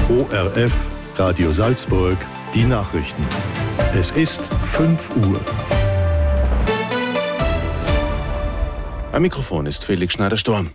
ORF, Radio Salzburg, die Nachrichten. Es ist 5 Uhr. Am Mikrofon ist Felix Schneider-Storm.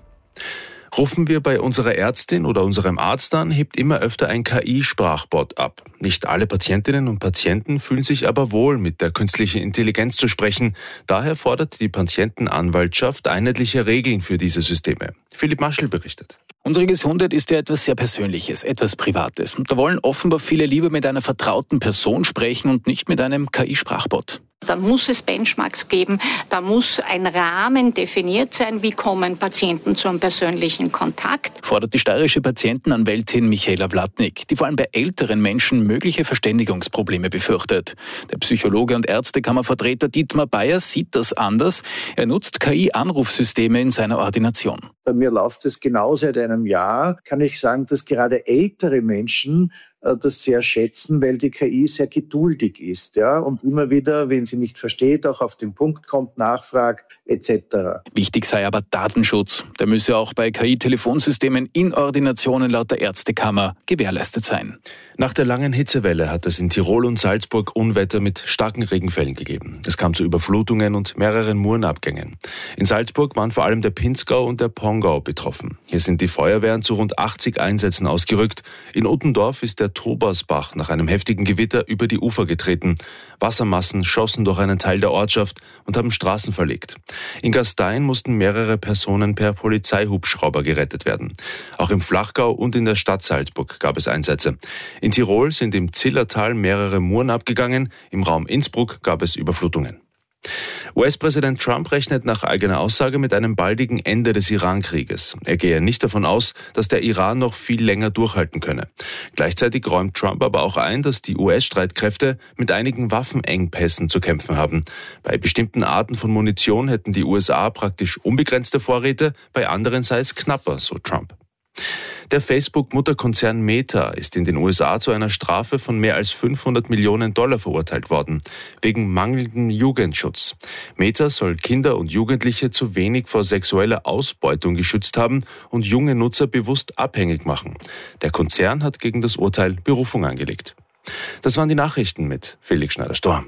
Rufen wir bei unserer Ärztin oder unserem Arzt an, hebt immer öfter ein KI-Sprachbot ab. Nicht alle Patientinnen und Patienten fühlen sich aber wohl, mit der künstlichen Intelligenz zu sprechen. Daher fordert die Patientenanwaltschaft einheitliche Regeln für diese Systeme. Philipp Maschel berichtet. Unsere Gesundheit ist ja etwas sehr Persönliches, etwas Privates. Und da wollen offenbar viele lieber mit einer vertrauten Person sprechen und nicht mit einem KI-Sprachbot. Da muss es Benchmarks geben, da muss ein Rahmen definiert sein, wie kommen Patienten zum persönlichen Kontakt. Fordert die steirische Patientenanwältin Michaela Wlatnik, die vor allem bei älteren Menschen mögliche Verständigungsprobleme befürchtet. Der Psychologe und Ärztekammervertreter Dietmar Bayer sieht das anders. Er nutzt KI-Anrufsysteme in seiner Ordination. Bei mir läuft es genau seit einem Jahr. Kann ich sagen, dass gerade ältere Menschen das sehr schätzen, weil die KI sehr geduldig ist, ja, und immer wieder, wenn sie nicht versteht, auch auf den Punkt kommt, nachfragt, etc. Wichtig sei aber Datenschutz. Der müsse auch bei KI-Telefonsystemen in Ordinationen laut der Ärztekammer gewährleistet sein. Nach der langen Hitzewelle hat es in Tirol und Salzburg Unwetter mit starken Regenfällen gegeben. Es kam zu Überflutungen und mehreren Murenabgängen. In Salzburg waren vor allem der Pinzgau und der Pongau betroffen. Hier sind die Feuerwehren zu rund 80 Einsätzen ausgerückt. In Uttendorf ist der Tobersbach nach einem heftigen Gewitter über die Ufer getreten. Wassermassen schossen durch einen Teil der Ortschaft und haben Straßen verlegt. In Gastein mussten mehrere Personen per Polizeihubschrauber gerettet werden. Auch im Flachgau und in der Stadt Salzburg gab es Einsätze. In Tirol sind im Zillertal mehrere Muren abgegangen, im Raum Innsbruck gab es Überflutungen. US-Präsident Trump rechnet nach eigener Aussage mit einem baldigen Ende des Iran-Krieges. Er gehe nicht davon aus, dass der Iran noch viel länger durchhalten könne. Gleichzeitig räumt Trump aber auch ein, dass die US-Streitkräfte mit einigen Waffenengpässen zu kämpfen haben. Bei bestimmten Arten von Munition hätten die USA praktisch unbegrenzte Vorräte, bei anderen sei es knapper, so Trump. Der Facebook-Mutterkonzern Meta ist in den USA zu einer Strafe von mehr als $500 Millionen verurteilt worden, wegen mangelndem Jugendschutz. Meta soll Kinder und Jugendliche zu wenig vor sexueller Ausbeutung geschützt haben und junge Nutzer bewusst abhängig machen. Der Konzern hat gegen das Urteil Berufung eingelegt. Das waren die Nachrichten mit Felix Schneider-Storm.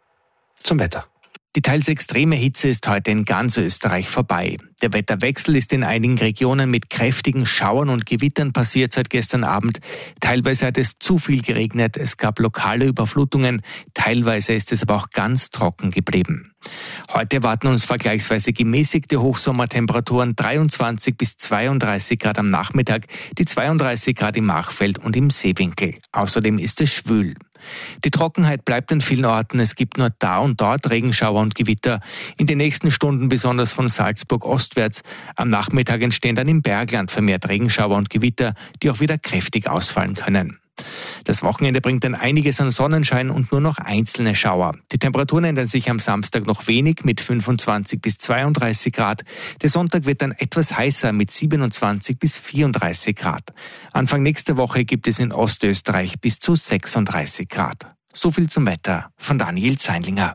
Zum Wetter. Die teils extreme Hitze ist heute in ganz Österreich vorbei. Der Wetterwechsel ist in einigen Regionen mit kräftigen Schauern und Gewittern passiert seit gestern Abend. Teilweise hat es zu viel geregnet, es gab lokale Überflutungen, teilweise ist es aber auch ganz trocken geblieben. Heute erwarten uns vergleichsweise gemäßigte Hochsommertemperaturen, 23 bis 32 Grad am Nachmittag, die 32 Grad im Machfeld und im Seewinkel. Außerdem ist es schwül. Die Trockenheit bleibt an vielen Orten, es gibt nur da und dort Regenschauer und Gewitter. In den nächsten Stunden besonders von Salzburg ostwärts. Am Nachmittag entstehen dann im Bergland vermehrt Regenschauer und Gewitter, die auch wieder kräftig ausfallen können. Das Wochenende bringt dann einiges an Sonnenschein und nur noch einzelne Schauer. Die Temperaturen ändern sich am Samstag noch wenig mit 25 bis 32 Grad. Der Sonntag wird dann etwas heißer mit 27 bis 34 Grad. Anfang nächster Woche gibt es in Ostösterreich bis zu 36 Grad. So viel zum Wetter von Daniel Zeinlinger.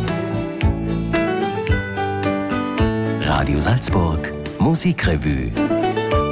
Radio Salzburg, Musikrevue.